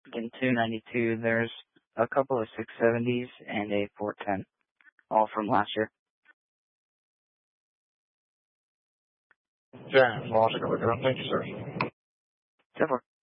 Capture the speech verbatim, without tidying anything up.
in two ninety-two, there's a couple of six seventies and a four ten, all from last year. Okay, well, I'll take a look at them. Thank you, sir. So far.